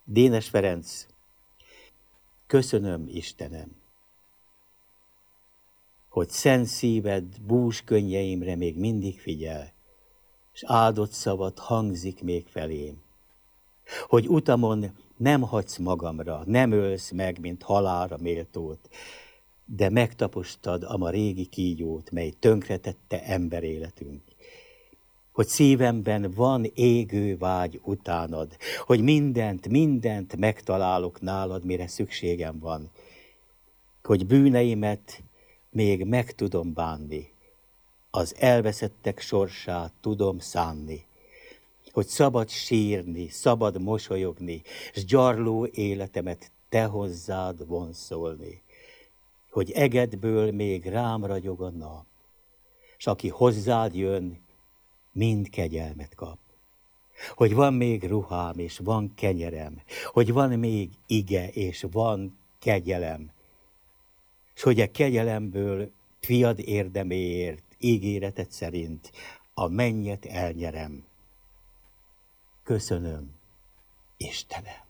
Dénes Ferenc, köszönöm, Istenem, hogy szent szíved bús könnyeimre még mindig figyel, s áldott szavad hangzik még felém, hogy utamon nem hagysz magamra, nem ölsz meg, mint halálra méltót, de megtapostad ama régi kígyót, mely tönkretette emberéletünk. Hogy szívemben van égő vágy utánad, hogy mindent megtalálok nálad, mire szükségem van, hogy bűneimet még meg tudom bánni, az elveszettek sorsát tudom szánni, hogy szabad sírni, szabad mosolyogni, s gyarló életemet te hozzád vonszolni, hogy egedből még rám ragyog a nap, s aki hozzád jön, mind kegyelmet kap. Hogy van még ruhám, és van kenyerem, hogy van még ige, és van kegyelem, s hogy a kegyelemből fiad érdeméért, ígéreted szerint a mennyet elnyerem. Köszönöm, Istenem.